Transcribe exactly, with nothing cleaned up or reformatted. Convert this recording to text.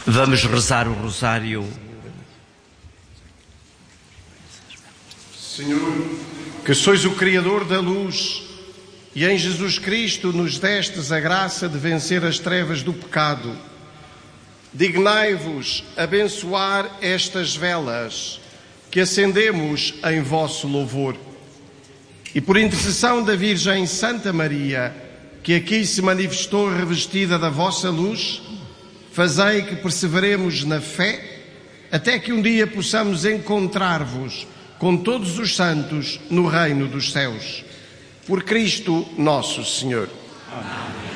Vamos rezar o rosário. Senhor, que sois o Criador da luz e em Jesus Cristo nos destes a graça de vencer as trevas do pecado, dignai-vos abençoar estas velas que acendemos em vosso louvor. E por intercessão da Virgem Santa Maria, que aqui se manifestou revestida da vossa luz, fazei que perseveremos na fé, até que um dia possamos encontrar-vos com todos os santos no reino dos céus. Por Cristo nosso Senhor. Amém.